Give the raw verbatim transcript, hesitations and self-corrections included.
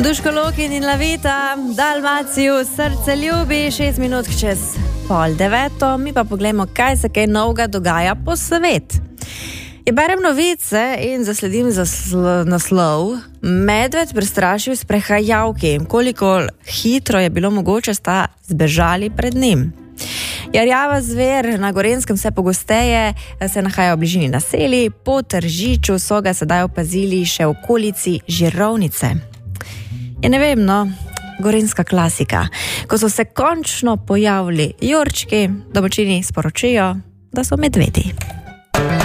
Duško Lokin in Lavita, Dalmaciju, srce ljubi, šest minut čez pol deveto. Mi pa pogledamo, kaj se kaj novega dogaja po svet. Je berem novice in zasledim zasl- naslov. Medved prestrašil sprehajalki. Koliko hitro je bilo mogoče, sta zbežali pred njim. Jarjava zver na Gorenjskem vse pogosteje se nahaja v bližini naselij. Po Tržiču so ga sedaj opazili še v okolici Žirovnice. Je ne vem, no, gorenjska klasika. Ko so se končno pojavili jurčki, domačini sporočijo, da so medvedi.